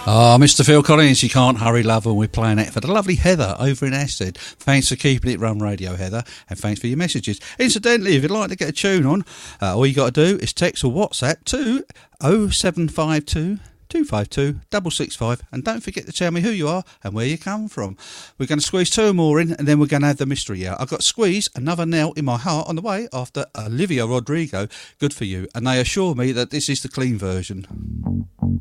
Oh, Mr. Phil Collins, You Can't Hurry Love, and we're playing it for the lovely Heather over in Asted. Thanks for keeping it Run Radio, Heather, and thanks for your messages. Incidentally, if you'd like to get a tune on, all you got to do is text or WhatsApp to 0752 252 665, and don't forget to tell me who you are and where you come from. We're going to squeeze two more in, and then we're going to have the mystery out. I've got Squeeze, Another Nail in My Heart on the way after Olivia Rodrigo, Good For You, and they assure me that this is the clean version.